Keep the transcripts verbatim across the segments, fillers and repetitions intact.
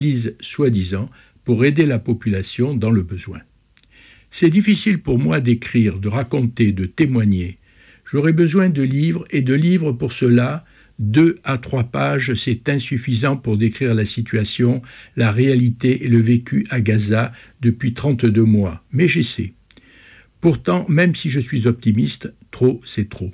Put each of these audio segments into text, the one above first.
disent soi-disant pour aider la population dans le besoin. C'est difficile pour moi d'écrire, de raconter, de témoigner. J'aurais besoin de livres et de livres pour cela. Deux à trois pages, c'est insuffisant pour décrire la situation, la réalité et le vécu à Gaza depuis trente-deux mois. Mais j'essaie. Pourtant, même si je suis optimiste, trop, c'est trop.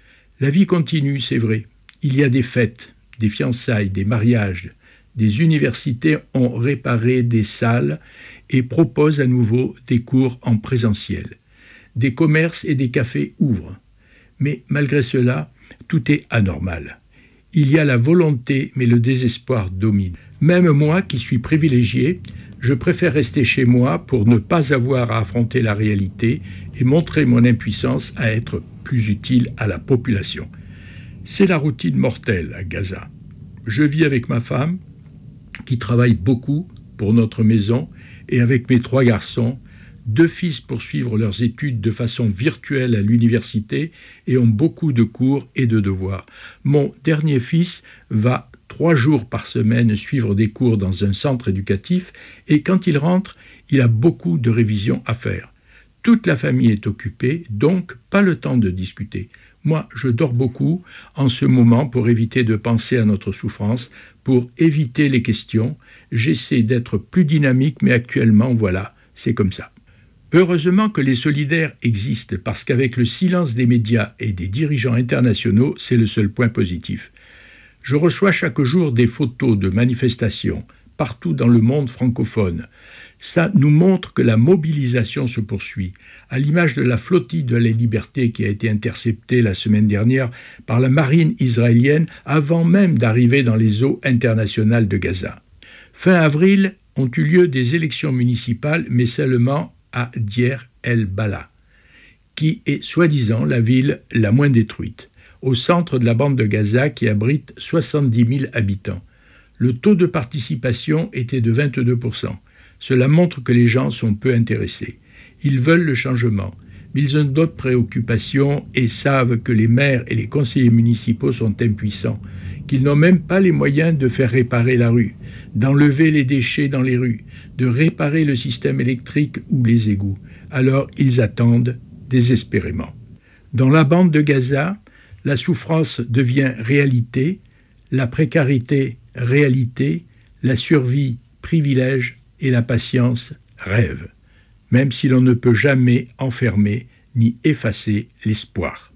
La vie continue, c'est vrai. Il y a des fêtes, des fiançailles, des mariages. Des universités ont réparé des salles et proposent à nouveau des cours en présentiel. Des commerces et des cafés ouvrent. Mais malgré cela, tout est anormal. Il y a la volonté, mais le désespoir domine. Même moi, qui suis privilégié, je préfère rester chez moi pour ne pas avoir à affronter la réalité et montrer mon impuissance à être plus utile à la population. C'est la routine mortelle à Gaza. Je vis avec ma femme, qui travaille beaucoup pour notre maison, et avec mes trois garçons. Deux fils poursuivent leurs études de façon virtuelle à l'université et ont beaucoup de cours et de devoirs. Mon dernier fils va trois jours par semaine suivre des cours dans un centre éducatif et quand il rentre, il a beaucoup de révisions à faire. Toute la famille est occupée, donc pas le temps de discuter. Moi, je dors beaucoup en ce moment pour éviter de penser à notre souffrance, pour éviter les questions. J'essaie d'être plus dynamique, mais actuellement, voilà, c'est comme ça. Heureusement que les solidaires existent, parce qu'avec le silence des médias et des dirigeants internationaux, c'est le seul point positif. Je reçois chaque jour des photos de manifestations, partout dans le monde francophone. Ça nous montre que la mobilisation se poursuit, à l'image de la flottille de la liberté qui a été interceptée la semaine dernière par la marine israélienne avant même d'arriver dans les eaux internationales de Gaza. Fin avril ont eu lieu des élections municipales, mais seulement à Deir el-Balah, qui est soi-disant la ville la moins détruite, au centre de la bande de Gaza qui abrite soixante-dix mille habitants. Le taux de participation était de vingt-deux pour cent. Cela montre que les gens sont peu intéressés. Ils veulent le changement, mais ils ont d'autres préoccupations et savent que les maires et les conseillers municipaux sont impuissants, qu'ils n'ont même pas les moyens de faire réparer la rue, d'enlever les déchets dans les rues, de réparer le système électrique ou les égouts. Alors ils attendent désespérément. Dans la bande de Gaza, la souffrance devient réalité, la précarité réalité, la survie privilège et la patience rêve, même si l'on ne peut jamais enfermer ni effacer l'espoir.